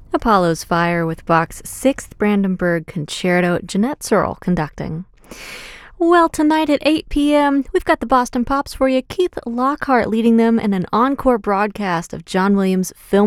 Apollo's Fire with Bach's 6th Brandenburg Concerto, Jeanette Searle conducting. Well, tonight at 8 p.m., we've got the Boston Pops for you. Keith Lockhart leading them in an encore broadcast of John Williams' film